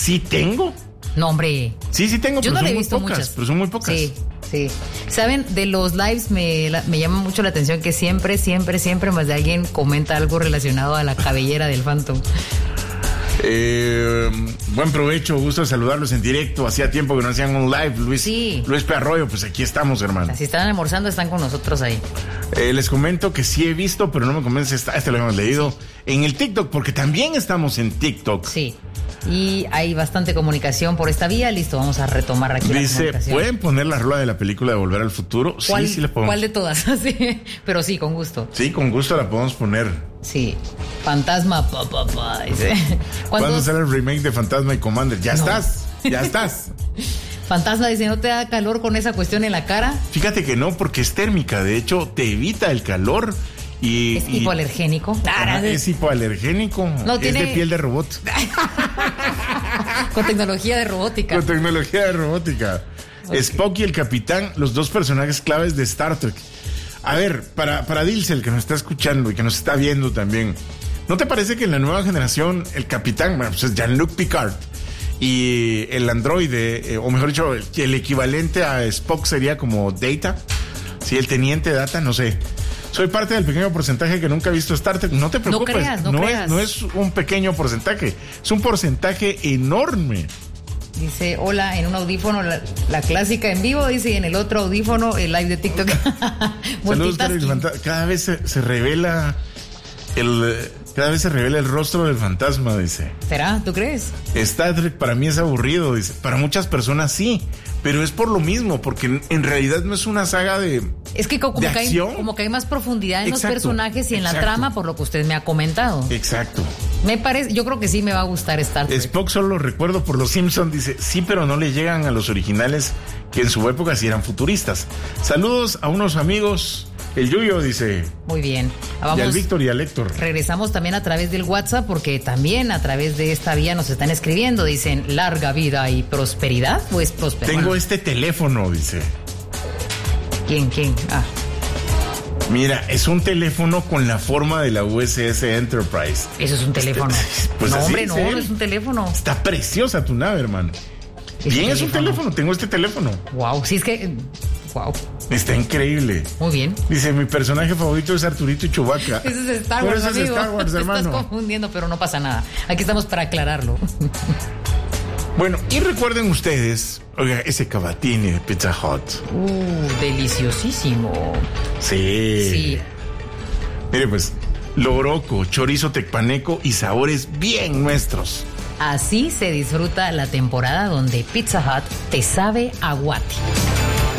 Sí tengo. No, hombre. Sí tengo, yo pero no son le he muy visto pocas. muchas. Pero son muy pocas. Sí. Saben, de los lives me llama mucho la atención que siempre más de alguien comenta algo relacionado a la cabellera del Phantom. Buen provecho, gusto de saludarlos en directo. Hacía tiempo que no hacían un live, Luis P. Arroyo, pues aquí estamos, hermano. Si están almorzando, están con nosotros ahí. Les comento que sí he visto, pero no me convence, este lo hemos leído en el TikTok, porque también estamos en TikTok. Sí, y hay bastante comunicación por esta vía. Listo, vamos a retomar aquí la comunicación. Dice, ¿pueden poner la rola de la película de Volver al Futuro? Sí le podemos. ¿Cuál de todas? Sí, pero sí, con gusto. Sí, con gusto la podemos poner. Sí, Fantasma, dice. ¿Cuándo sale el remake de Fantasma y Commander? Ya estás. Fantasma dice, ¿no te da calor con esa cuestión en la cara? Fíjate que no, porque es térmica, de hecho, te evita el calor. ¿Es hipoalergénico? Es hipoalergénico. Es de piel de robot. Con tecnología de robótica. Okay. Spock y el Capitán, los dos personajes claves de Star Trek. A ver, para Dilsel, que nos está escuchando y que nos está viendo también, ¿no te parece que en la nueva generación el Capitán, bueno, pues es Jean-Luc Picard, y el androide, o mejor dicho, el equivalente a Spock sería como Data? Sí, el teniente Data, no sé. Soy parte del pequeño porcentaje que nunca ha visto Star Trek. No te preocupes. No creas. No es un pequeño porcentaje, es un porcentaje enorme. Dice, hola, en un audífono la clásica en vivo, dice, y en el otro audífono el live de TikTok. Saludos, cada vez se revela el rostro del fantasma, dice. ¿Será? ¿Tú crees? Star Trek para mí es aburrido, dice. Para muchas personas sí, pero es por lo mismo, porque en realidad no es una saga de Es que como que hay más profundidad en los personajes y en la trama, por lo que usted me ha comentado. Exacto. Me parece, yo creo que sí me va a gustar Star Trek. Spock solo lo recuerdo por los Simpsons, dice, sí, pero no le llegan a los originales que en su época sí eran futuristas. Saludos a unos amigos, el Yuyo dice. Muy bien. Y al Víctor y al Héctor. Regresamos también a través del WhatsApp, porque también a través de esta vía nos están escribiendo, dicen, larga vida y prosperidad, o es prosperidad. Tengo este teléfono, dice. ¿Quién? Mira, es un teléfono con la forma de la USS Enterprise. Eso es un teléfono. Pues no, así, hombre, no es un teléfono. Está preciosa tu nave, hermano. Es un teléfono, tengo este teléfono. Wow, sí, es que... Wow. Está increíble. Muy bien. Dice, mi personaje favorito es Arturito y Chewbacca. Ese es Star Wars, amigo. Es Star Wars, hermano. Te estás confundiendo, pero no pasa nada. Aquí estamos para aclararlo. Bueno, y recuerden ustedes, oiga, ese cavatini de Pizza Hut. Deliciosísimo. Sí. Mire, pues, loroco, chorizo tecpaneco y sabores bien nuestros. Así se disfruta la temporada donde Pizza Hut te sabe a guati.